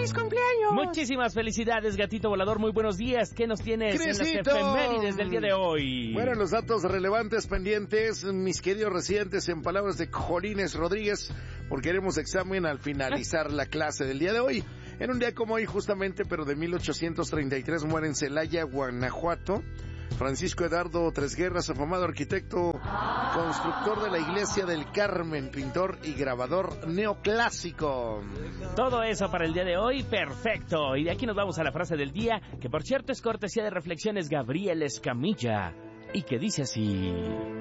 ¡Feliz cumpleaños! Muchísimas felicidades, gatito volador. Muy buenos días. ¿Qué nos tienes ¡Crisito! en las efemérides del día de hoy? Bueno, los datos relevantes pendientes, mis queridos residentes, en palabras de Jolines Rodríguez, porque haremos examen al finalizar la clase del día de hoy. En un día como hoy, justamente, pero de 1833, muere en Celaya, Guanajuato, Francisco Edardo Tresguerras, afamado arquitecto, constructor de la Iglesia del Carmen, pintor y grabador neoclásico. Todo eso para el día de hoy, perfecto. Y de aquí nos vamos a la frase del día, que por cierto es cortesía de Reflexiones Gabriel Escamilla, y que dice así: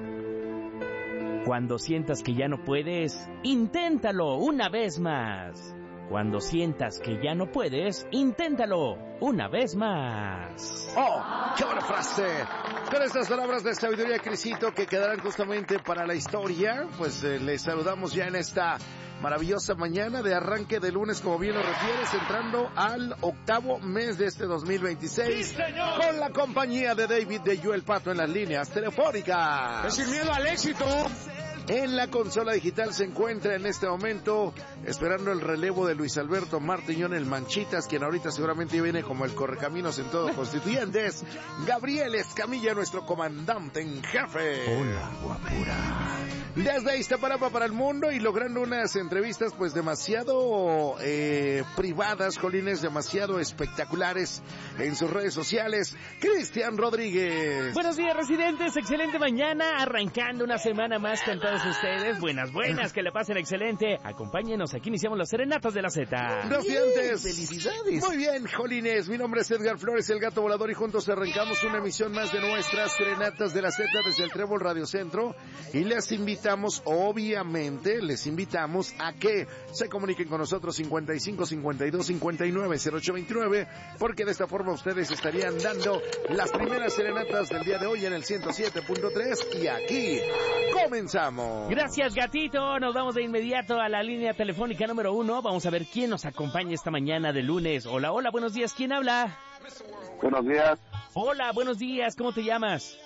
cuando sientas que ya no puedes, inténtalo una vez más. Cuando sientas que ya no puedes, inténtalo una vez más. ¡Oh, qué buena frase! Con estas palabras de sabiduría, Crisito, que quedarán justamente para la historia, pues les saludamos ya en esta maravillosa mañana de arranque de lunes, como bien lo refieres, entrando al octavo mes de este 2026. ¡Sí, señor! Con la compañía de David de Joel Pato en las líneas telefónicas. ¡Sin miedo al éxito! En la consola digital se encuentra en este momento, esperando el relevo de Luis Alberto Martiñón, el Manchitas, quien ahorita seguramente viene como el correcaminos en todo Constituyentes, Gabriel Escamilla, nuestro comandante en jefe. Hola, guapura. Desde Iztapalapa para el mundo y logrando unas entrevistas pues demasiado privadas, Jolines, demasiado espectaculares en sus redes sociales, Cristian Rodríguez. Buenos días, residentes, excelente mañana, arrancando una semana más con todos ustedes. Buenas, que le pasen excelente. Acompáñenos, aquí iniciamos las serenatas de la Z. Residentes, ¡felicidades! Muy bien, Jolines, mi nombre es Edgar Flores, el gato volador, y juntos arrancamos una emisión más de nuestras serenatas de la Z desde el Trébol Radio Centro, y les invitamos, obviamente, a que se comuniquen con nosotros 55 52 59 08 29, porque de esta forma ustedes estarían dando las primeras serenatas del día de hoy en el 107.3, y aquí comenzamos. Gracias, gatito. Nos vamos de inmediato a la línea telefónica número 1. Vamos a ver quién nos acompaña esta mañana de lunes. Hola, buenos días. ¿Quién habla? Buenos días, Hola, buenos días. ¿Cómo te llamas?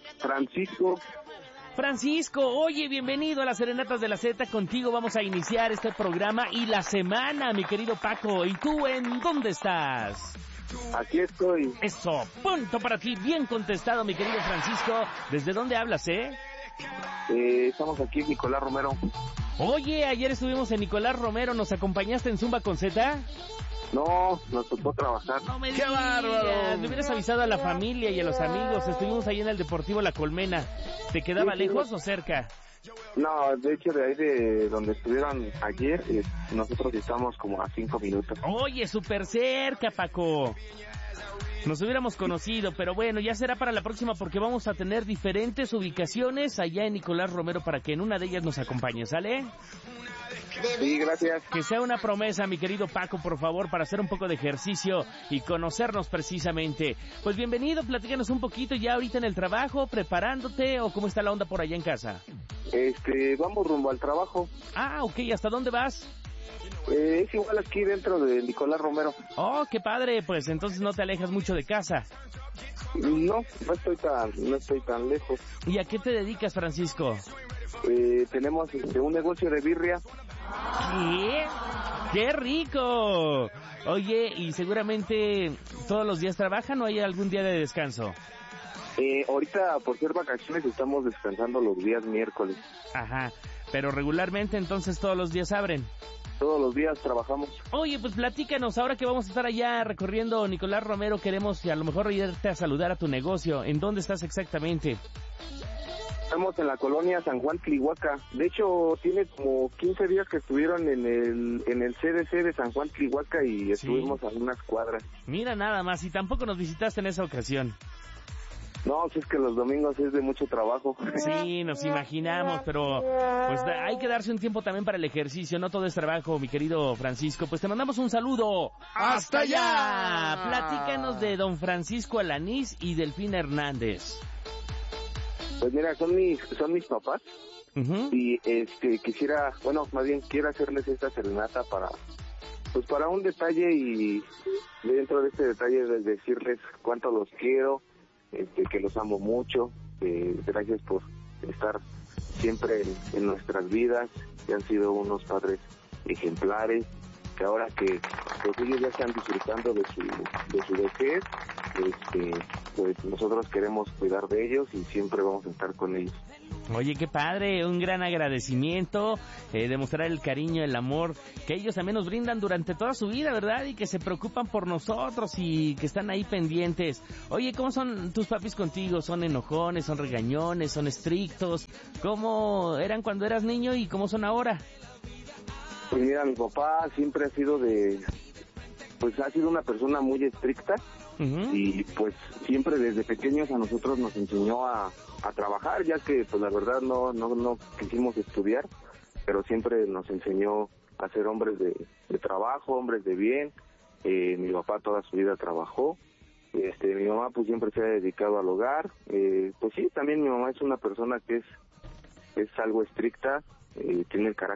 Francisco. Oye, bienvenido a las Serenatas de la Z. Contigo vamos a iniciar este programa y la semana, mi querido Paco. ¿Y tú en dónde estás? Aquí estoy. Eso, punto para ti. Bien contestado, mi querido Francisco. ¿Desde dónde hablas, Estamos aquí en Nicolás Romero. Oye, ayer estuvimos en Nicolás Romero. ¿Nos acompañaste en Zumba con Z? No, nos tocó trabajar. No me ¡Qué digas! bárbaro! Me hubieras avisado a la familia y a los amigos. Estuvimos ahí en el Deportivo La Colmena. ¿Te quedaba Sí, lejos o cerca? No, de hecho, de ahí de donde estuvieron ayer, nosotros estamos como a 5 minutos. Oye, súper cerca, Paco. Nos hubiéramos conocido, pero bueno, ya será para la próxima porque vamos a tener diferentes ubicaciones allá en Nicolás Romero para que en una de ellas nos acompañes, ¿sale? Sí, gracias. Que sea una promesa, mi querido Paco, por favor, para hacer un poco de ejercicio y conocernos precisamente. Pues bienvenido, platícanos un poquito ya ahorita en el trabajo, preparándote, o cómo está la onda por allá en casa. Vamos rumbo al trabajo. Ah, ok, ¿hasta dónde vas? Es igual aquí dentro de Nicolás Romero. Oh, qué padre, pues entonces no te alejas mucho de casa. No estoy tan lejos. ¿Y a qué te dedicas, Francisco? Tenemos un negocio de birria. ¿Qué? ¡Qué rico! Oye, ¿y seguramente todos los días trabajan o hay algún día de descanso? Ahorita, por ser vacaciones, estamos descansando los días miércoles. Ajá, pero regularmente entonces todos los días abren. Todos los días trabajamos. Oye, pues platícanos, ahora que vamos a estar allá recorriendo Nicolás Romero, queremos a lo mejor irte a saludar a tu negocio. ¿En dónde estás exactamente? Estamos en la colonia San Juan Tlihuaca. De hecho, tiene como 15 días que estuvieron en el CDC de San Juan Tlihuaca y estuvimos a unas cuadras. Mira nada más, y tampoco nos visitaste en esa ocasión. No, pues es que los domingos es de mucho trabajo. Sí, nos imaginamos, pero pues hay que darse un tiempo también para el ejercicio, no todo es trabajo, mi querido Francisco. Pues te mandamos un saludo. ¡Hasta allá! Platícanos de don Francisco Alanís y Delfina Hernández. Pues mira, son mis papás. Uh-huh. Y quiero hacerles esta serenata para un detalle, y dentro de este detalle es decirles cuánto los quiero, que los amo mucho, gracias por estar siempre en nuestras vidas, que han sido unos padres ejemplares, ahora que pues ellos ya están disfrutando de su vejez, pues nosotros queremos cuidar de ellos y siempre vamos a estar con ellos. Oye, qué padre, un gran agradecimiento, demostrar el cariño, el amor que ellos también nos brindan durante toda su vida, ¿verdad? Y que se preocupan por nosotros y que están ahí pendientes. Oye, ¿cómo son tus papis contigo? ¿Son enojones, son regañones, son estrictos? ¿Cómo eran cuando eras niño y cómo son ahora? Pues mira, mi papá siempre ha sido ha sido una persona muy estricta. Uh-huh. Y pues siempre desde pequeños a nosotros nos enseñó a trabajar, ya que pues la verdad no quisimos estudiar, pero siempre nos enseñó a ser hombres de trabajo, hombres de bien. Mi papá toda su vida trabajó, mi mamá pues siempre se ha dedicado al hogar. Pues sí, también mi mamá es una persona que es algo estricta, tiene el carácter